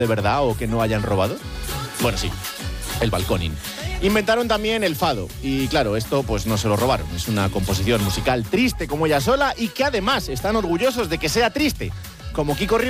de verdad o que no hayan robado? Bueno, sí, el balconing. Inventaron también el fado y claro, esto pues no se lo robaron. Es una composición musical triste como ella sola y que además están orgullosos de que sea triste, como Kiko Rivera.